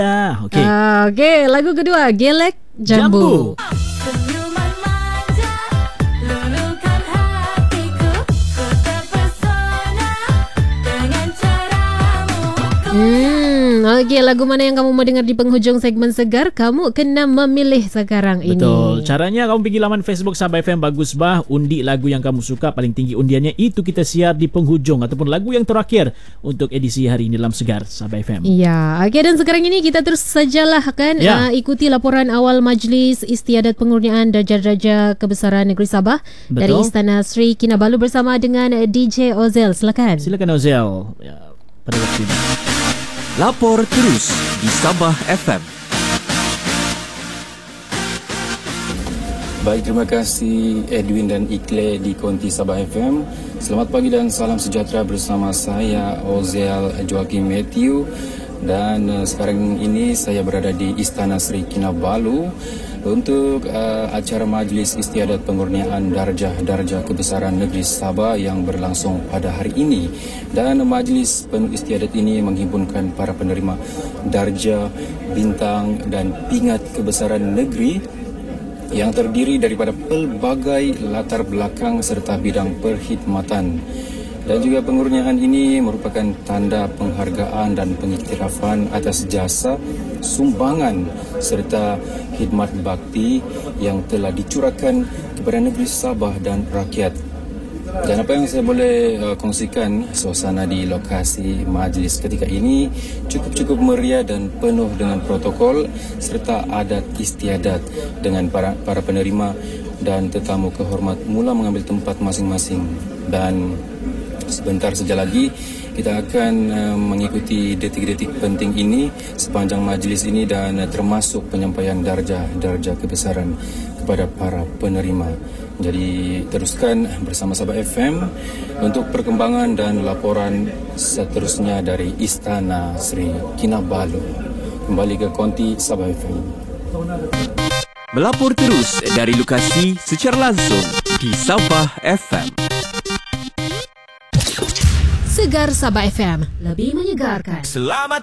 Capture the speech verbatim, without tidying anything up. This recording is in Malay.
Ah, okey. Uh, Okey, lagu kedua Gelek Jambu, Jambu. Hmm, okey, lagu mana yang kamu mau dengar di penghujung segmen Segar? Kamu kena memilih sekarang ini. Betul. Caranya kamu pergi laman Facebook Sabah F M Bagus Bah, undi lagu yang kamu suka, paling tinggi undiannya itu kita siar di penghujung ataupun lagu yang terakhir untuk edisi hari ini dalam Segar Sabah F M. Ya, okey, dan sekarang ini kita terus sajalah kan ya. uh, ikuti laporan awal Majlis Istiadat Pengurniaan Darjah-Darjah Kebesaran Negeri Sabah. Betul. Dari Istana Sri Kinabalu bersama dengan D J Ozel. Silakan. Silakan Ozel. Ya, pada waktu ini. Lapor terus di Sabah F M. Baik, terima kasih Edwin dan Ikle di Konti Sabah F M. Selamat pagi dan salam sejahtera bersama saya Ozel Joaquim Matthew. Dan uh, sekarang ini saya berada di Istana Sri Kinabalu untuk uh, acara Majlis Istiadat Pengurniaan Darjah-Darjah Kebesaran Negeri Sabah yang berlangsung pada hari ini. Dan Majlis Istiadat ini menghimpunkan para penerima darjah, bintang dan pingat kebesaran negeri yang terdiri daripada pelbagai latar belakang serta bidang perkhidmatan. Dan juga pengurniaan ini merupakan tanda penghargaan dan pengiktirafan atas jasa, sumbangan serta khidmat bakti yang telah dicurahkan kepada negeri Sabah dan rakyat. Dan apa yang saya boleh uh, kongsikan, suasana di lokasi majlis ketika ini cukup-cukup meriah dan penuh dengan protokol serta adat istiadat dengan para, para penerima dan tetamu kehormat mula mengambil tempat masing-masing. Dan sebentar saja lagi kita akan uh, mengikuti detik-detik penting ini sepanjang majlis ini dan uh, termasuk penyampaian darjah-darjah kebesaran kepada para penerima. Jadi teruskan bersama Sabah F M untuk perkembangan dan laporan seterusnya dari Istana Sri Kinabalu. Kembali ke Konti Sabah F M. Melapor terus dari lokasi secara langsung di Sabah F M. Segar Sabah F M, lebih menyegarkan. Selamat